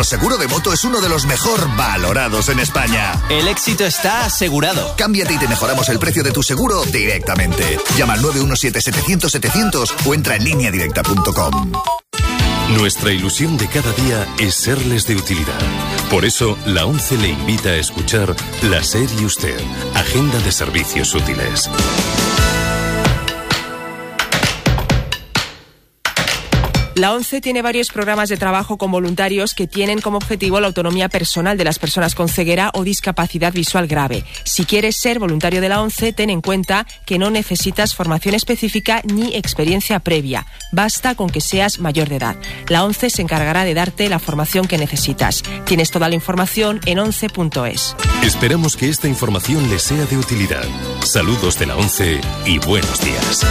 Seguro de moto es uno de los mejor valorados en España. El éxito está asegurado. Cámbiate y te mejoramos el precio de tu seguro directamente. Llama al 917-700-700 o entra en lineadirecta.com. Nuestra ilusión de cada día es serles de utilidad. Por eso, la ONCE le invita a escuchar La SER y Usted, Agenda de Servicios Útiles. La ONCE tiene varios programas de trabajo con voluntarios que tienen como objetivo la autonomía personal de las personas con ceguera o discapacidad visual grave. Si quieres ser voluntario de la ONCE, ten en cuenta que no necesitas formación específica ni experiencia previa. Basta con que seas mayor de edad. La ONCE se encargará de darte la formación que necesitas. Tienes toda la información en once.es. Esperamos que esta información les sea de utilidad. Saludos de la ONCE y buenos días.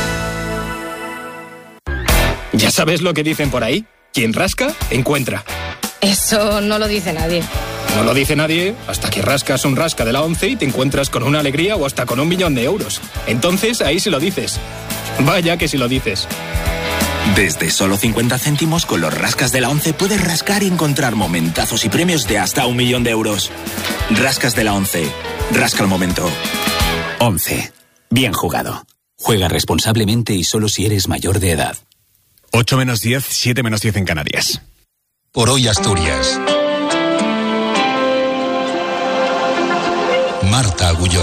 ¿Ya sabes lo que dicen por ahí? Quien rasca, encuentra. Eso no lo dice nadie. No lo dice nadie hasta que rascas un rasca de la ONCE y te encuentras con una alegría o hasta con 1 millón de euros. Entonces ahí sí lo dices. Vaya que sí lo dices. Desde solo 50 céntimos con los rascas de la ONCE puedes rascar y encontrar momentazos y premios de hasta 1 millón de euros. Rascas de la ONCE. Rasca el momento. ONCE. Bien jugado. Juega responsablemente y solo si eres mayor de edad. 8 menos 10, 7 menos 10 en Canarias. Por hoy Asturias. Marta Agulló.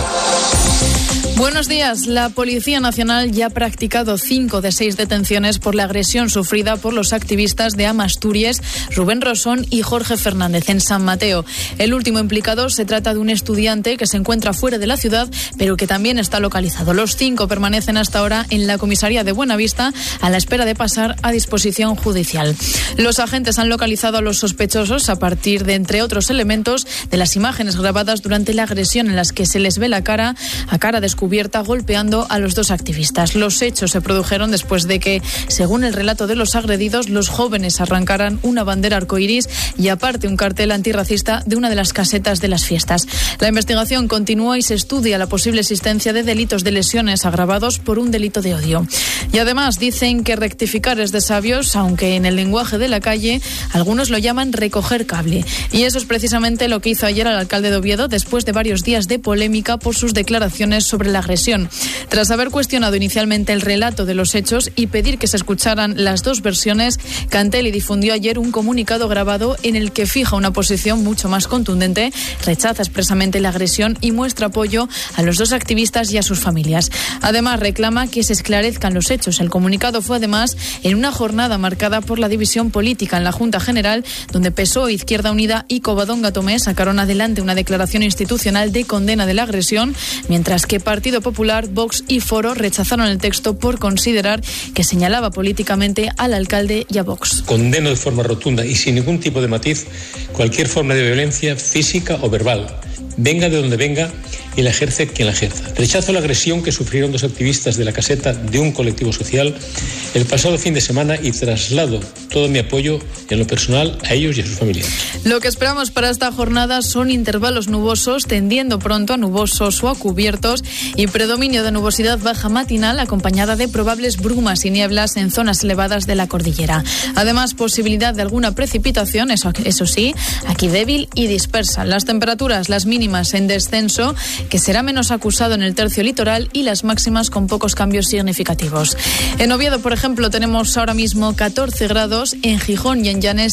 Buenos días. La Policía Nacional ya ha practicado 5 de 6 detenciones por la agresión sufrida por los activistas de Amasturias, Rubén Rosón y Jorge Fernández en San Mateo. El último implicado se trata de un estudiante que se encuentra fuera de la ciudad, pero que también está localizado. Los 5 permanecen hasta ahora en la comisaría de Buenavista a la espera de pasar a disposición judicial. Los agentes han localizado a los sospechosos a partir de, entre otros elementos, de las imágenes grabadas durante la agresión en las que se les ve la cara a cara descubierta golpeando a los 2 activistas. Los hechos se produjeron después de que, según el relato de los agredidos, los jóvenes arrancaran una bandera arcoiris y aparte un cartel antirracista de una de las casetas de las fiestas. La investigación continúa y se estudia la posible existencia de delitos de lesiones agravados por un delito de odio. Y además dicen que rectificar es de sabios, aunque en el lenguaje de la calle algunos lo llaman recoger cable. Y eso es precisamente lo que hizo ayer el alcalde de Oviedo después de varios días de polémica por sus declaraciones sobre la agresión. Tras haber cuestionado inicialmente el relato de los hechos y pedir que se escucharan las 2 versiones, Cantelli difundió ayer un comunicado grabado en el que fija una posición mucho más contundente, rechaza expresamente la agresión y muestra apoyo a los 2 activistas y a sus familias. Además, reclama que se esclarezcan los hechos. El comunicado fue además en una jornada marcada por la división política en la Junta General, donde PSOE, Izquierda Unida y Covadonga Tomé sacaron adelante una declaración institucional de condena de la agresión, mientras que Partido Popular, Vox y Foro rechazaron el texto por considerar que señalaba políticamente al alcalde y a Vox. Condeno de forma rotunda y sin ningún tipo de matiz cualquier forma de violencia física o verbal, venga de donde venga y la ejerce quien la ejerza. Rechazo la agresión que sufrieron 2 activistas de la caseta de un colectivo social el pasado fin de semana y traslado todo mi apoyo en lo personal a ellos y a sus familias. Lo que esperamos para esta jornada son intervalos nubosos, tendiendo pronto a nubosos o a cubiertos y predominio de nubosidad baja matinal acompañada de probables brumas y nieblas en zonas elevadas de la cordillera. Además, posibilidad de alguna precipitación, eso sí, aquí débil y dispersa. Las temperaturas, las mínimas en descenso, que será menos acusado en el tercio litoral, y las máximas con pocos cambios significativos. En Oviedo, por ejemplo, tenemos ahora mismo 14 grados, en Gijón y en Llanes